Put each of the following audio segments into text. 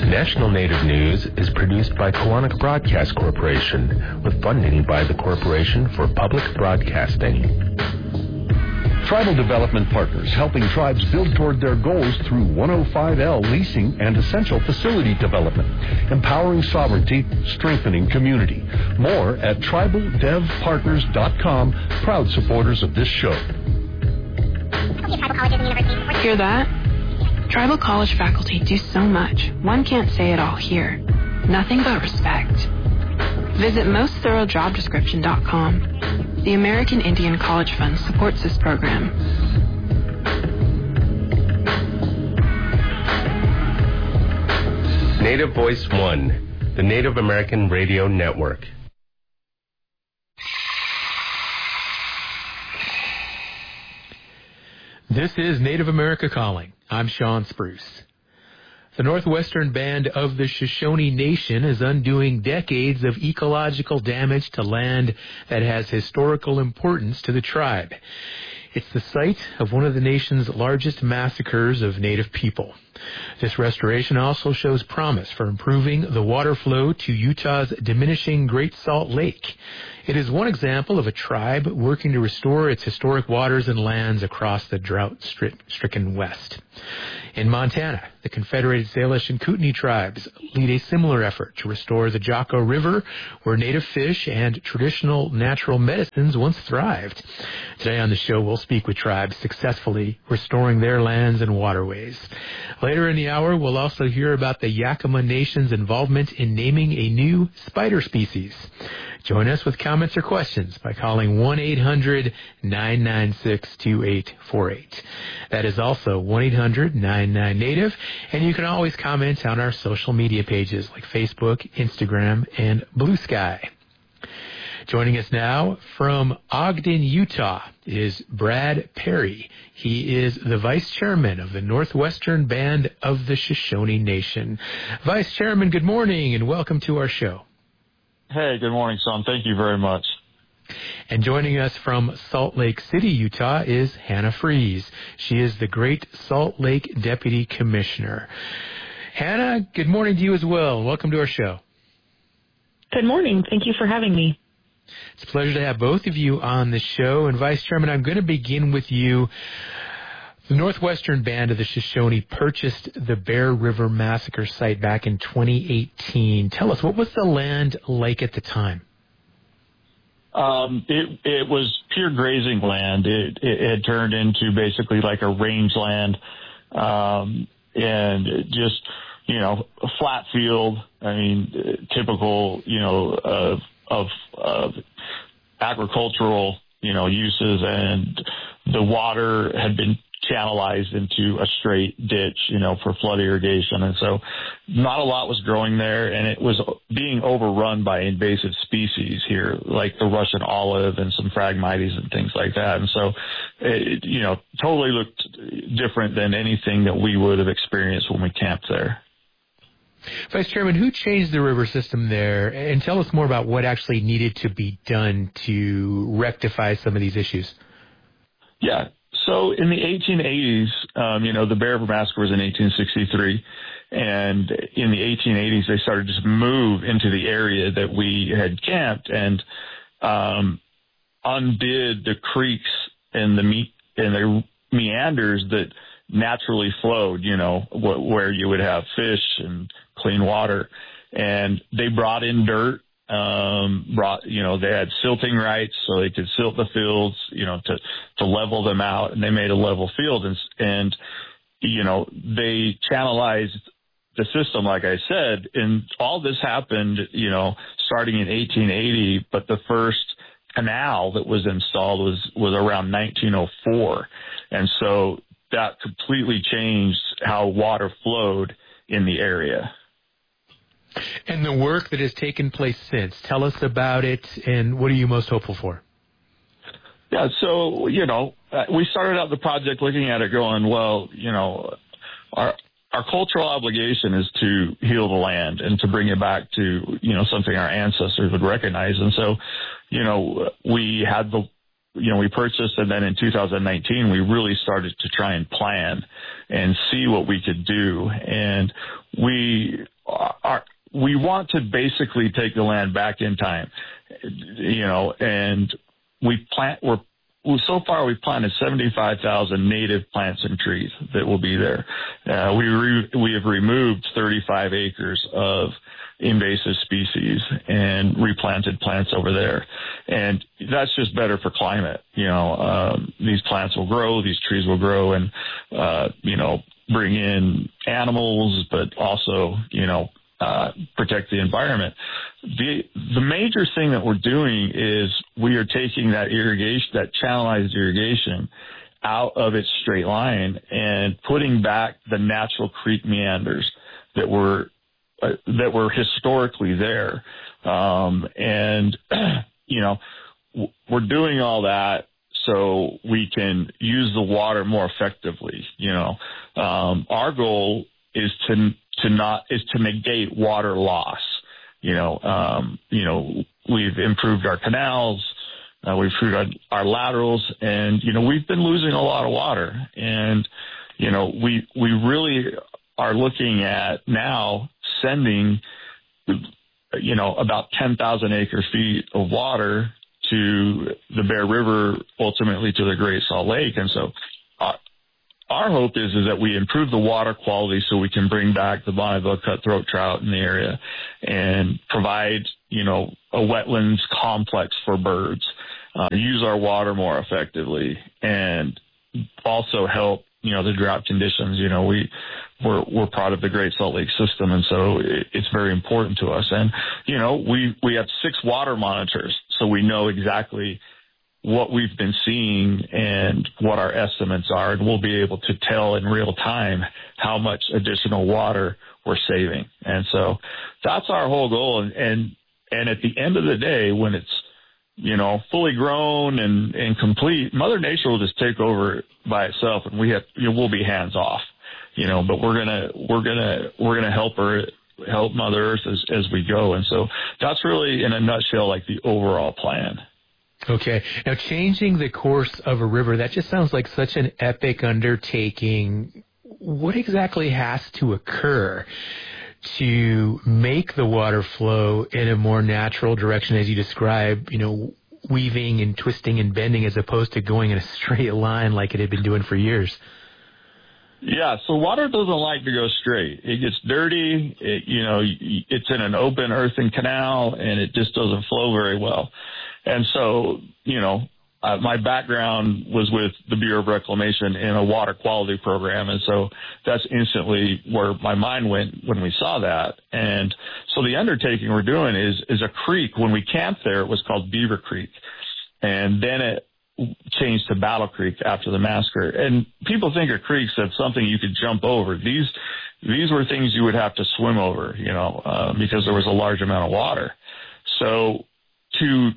National Native News is produced by Koahnic Broadcast Corporation with funding by the Corporation for Public Broadcasting. Tribal Development Partners, helping tribes build toward their goals through 105L leasing and essential facility development, empowering sovereignty, strengthening community. More at tribaldevpartners.com, proud supporters of this show. Hear that? Tribal college faculty do so much, one can't say it all here. Nothing but respect. Visit mostthoroughdescription.com. The American Indian College Fund supports this program. Native Voice One, the Native American Radio Network. This is Native America Calling. I'm Sean Spruce. The Northwestern Band of the Shoshone Nation is undoing decades of ecological damage to land that has historical importance to the tribe. It's the site of one of the nation's largest massacres of Native people. This restoration also shows promise for improving the water flow to Utah's diminishing Great Salt Lake. It is one example of a tribe working to restore its historic waters and lands across the drought-stricken West. In Montana, the Confederated Salish and Kootenai tribes lead a similar effort to restore the Jocko River, where native fish and traditional natural medicines once thrived. Today on the show, we'll speak with tribes successfully restoring their lands and waterways. Later in the hour, we'll also hear about the Yakama Nation's involvement in naming a new spider species. Join us with comments or questions by calling 1-800-996-2848. That is also 1-800-99-NATIVE, and you can always comment on our social media pages like Facebook, Instagram, and Blue Sky. Joining us now from Ogden, Utah, is Brad Perry. He is the Vice Chairman of the Northwestern Band of the Shoshone Nation. Vice Chairman, good morning and welcome to our show. Hey, good morning, Sean. Thank you very much. And joining us from Salt Lake City, Utah, is Hannah Fries. She is the Great Salt Lake Deputy Commissioner. Hannah, good morning to you as well. Welcome to our show. Good morning. Thank you for having me. It's a pleasure to have both of you on the show. And Vice Chairman, I'm going to begin with you. The Northwestern Band of the Shoshone purchased the Bear River Massacre site back in 2018. Tell us, what was the land like at the time? It was pure grazing land. It had turned into basically like a rangeland, and just, a flat field. I mean, typical, of agricultural, uses, and the water had been channelized into a straight ditch, for flood irrigation. And so not a lot was growing there, and it was being overrun by invasive species here, like the Russian olive and some Phragmites and things like that. And so it, totally looked different than anything that we would have experienced when we camped there. Vice Chairman, who changed the river system there? And tell us more about what actually needed to be done to rectify some of these issues. Yeah. So in the 1880s, the Bear River Massacre was in 1863. And in the 1880s, they started to move into the area that we had camped and undid the creeks and the meanders that naturally flowed, where you would have fish and clean water. And they brought in dirt, they had silting rights so they could silt the fields, to level them out, and they made a level field. And they channelized the system, like I said, and all this happened, starting in 1880, but the first canal that was installed was around 1904. And so that completely changed how water flowed in the area. And the work that has taken place since, tell us about it, and what are you most hopeful for? Yeah, so, we started out the project looking at it going, well, our cultural obligation is to heal the land and to bring it back to, something our ancestors would recognize. And so, we had we purchased, and then in 2019, we really started to try and plan and see what we could do. And we want to basically take the land back in time, and so far we've planted 75,000 native plants and trees that will be there. We have removed 35 acres of invasive species and replanted plants over there. And that's just better for climate. These plants will grow, these trees will grow and, bring in animals, but also, protect the environment. The major thing that we're doing is we are taking that irrigation, that channelized irrigation, out of its straight line and putting back the natural creek meanders that were historically there. We're doing all that so we can use the water more effectively. Our goal is to negate water loss. We've improved our canals, we've improved our laterals, and, we've been losing a lot of water. And, we really are looking at now sending, about 10,000 acre feet of water to the Bear River, ultimately to the Great Salt Lake. And so our hope is that we improve the water quality so we can bring back the Bonneville cutthroat trout in the area and provide, a wetlands complex for birds, use our water more effectively, and also help, the drought conditions. We're part of the Great Salt Lake system, and so it's very important to us. And, we have 6 water monitors, so we know exactly what we've been seeing and what our estimates are, and we'll be able to tell in real time how much additional water we're saving. And so that's our whole goal. And at the end of the day, when it's, fully grown and complete, Mother Nature will just take over by itself, and we'll be hands off, but we're gonna help Mother Earth as we go. And so that's really, in a nutshell, like the overall plan. Okay. Now, changing the course of a river, that just sounds like such an epic undertaking. What exactly has to occur to make the water flow in a more natural direction, as you describe, weaving and twisting and bending as opposed to going in a straight line like it had been doing for years? Yeah, so water doesn't like to go straight. It gets dirty, it's in an open earthen canal, and it just doesn't flow very well. And so, my background was with the Bureau of Reclamation in a water quality program, and so that's instantly where my mind went when we saw that. And so the undertaking we're doing is a creek. When we camped there, it was called Beaver Creek, and then it changed to Battle Creek after the massacre. And people think of creeks as something you could jump over. These were things you would have to swim over, because there was a large amount of water. So to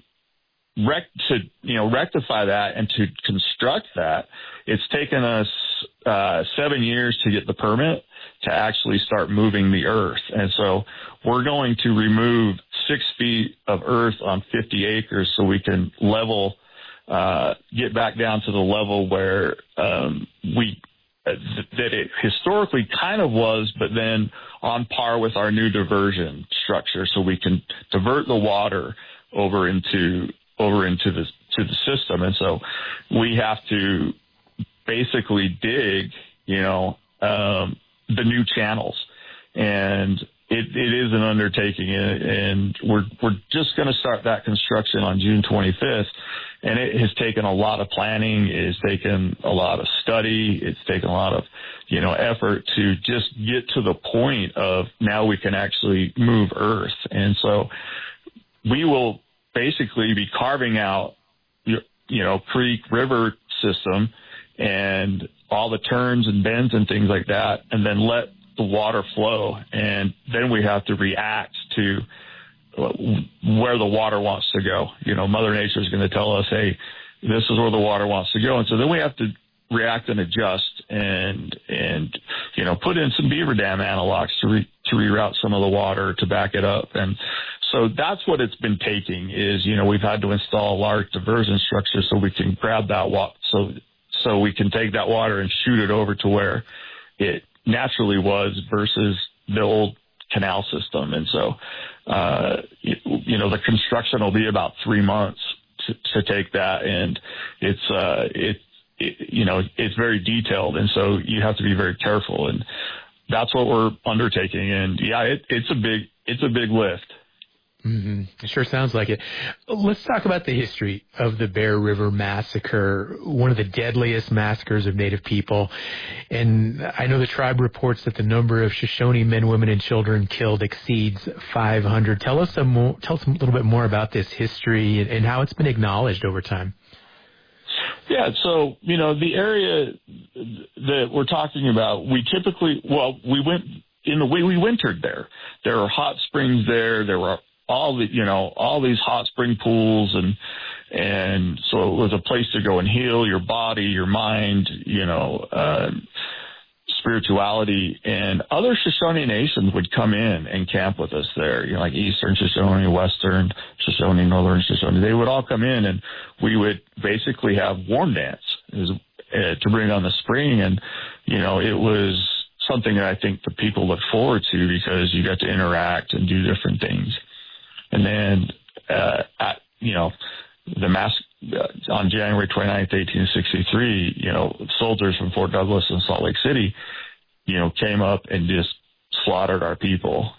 rectify that and to construct that, it's taken us 7 years to get the permit to actually start moving the earth. And so we're going to remove 6 feet of earth on 50 acres so we can level, get back down to the level where that it historically kind of was, but then on par with our new diversion structure, so we can divert the water over into the system. And so we have to basically dig, the new channels, and it is an undertaking, and we're just going to start that construction on June 25th. And it has taken a lot of planning. It has taken a lot of study. It's taken a lot of, effort to just get to the point of now we can actually move earth. And so we will basically be carving out, creek, river system and all the turns and bends and things like that, and then let the water flow. And then we have to react to where the water wants to go. Mother Nature is going to tell us, hey, this is where the water wants to go. And so then we have to react and adjust and put in some beaver dam analogs to reroute some of the water to back it up. And so that's what it's been taking is, we've had to install a large diversion structure so we can grab that water, so we can take that water and shoot it over to where it naturally was versus the old canal system. And so, the construction will be about 3 months to take that. And it's very detailed. And so you have to be very careful. And that's what we're undertaking. And yeah, it's a big lift. Mm-hmm. It sure sounds like it. Let's talk about the history of the Bear River Massacre, one of the deadliest massacres of Native people. And I know the tribe reports that the number of Shoshone men, women, and children killed exceeds 500. Tell us a little bit more about this history and how it's been acknowledged over time. Yeah, so, the area that we're talking about, we wintered there. There were hot springs there. There were all these hot spring pools, and so it was a place to go and heal your body, your mind, spirituality. And other Shoshone nations would come in and camp with us there, like Eastern Shoshone, Western Shoshone, Northern Shoshone. They would all come in, and we would basically have warm dance to bring on the spring. And, it was something that I think the people look forward to because you got to interact and do different things. And then, on January 29th, 1863, soldiers from Fort Douglas and Salt Lake City, came up and just slaughtered our people.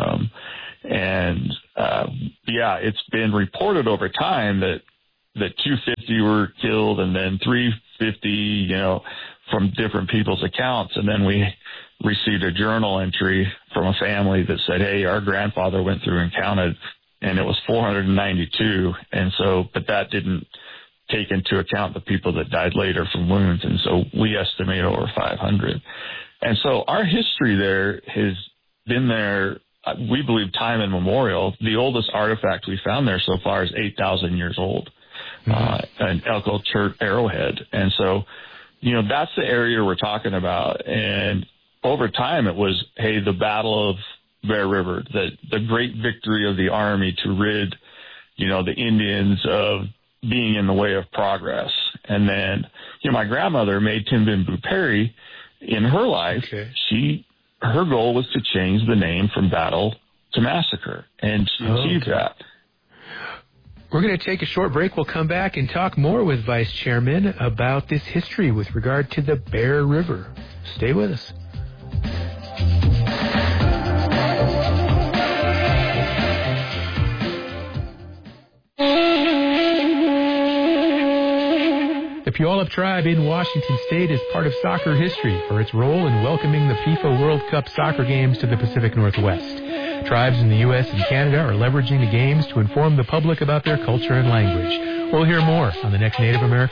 It's been reported over time that 250 were killed and then 350, from different people's accounts. And then we received a journal entry from a family that said, hey, our grandfather went through and counted, and it was 492. And so, but that didn't take into account the people that died later from wounds. And so we estimate over 500. And so our history there has been there, we believe, time immemorial. The oldest artifact we found there so far is 8,000 years old, an Elko Church arrowhead. And so, that's the area we're talking about. And over time it was, hey, the Battle of Bear River, the great victory of the Army to rid, the Indians of being in the way of progress. And then, my grandmother, May Timbin Perry, in her life, her goal was to change the name from battle to massacre, and she achieved that. We're going to take a short break. We'll come back and talk more with Vice Chairman about this history with regard to the Bear River. Stay with us. The Puyallup Tribe in Washington State is part of soccer history for its role in welcoming the FIFA World Cup soccer games to the Pacific Northwest. Tribes in the U.S. and Canada are leveraging the games to inform the public about their culture and language. We'll hear more on the next Native American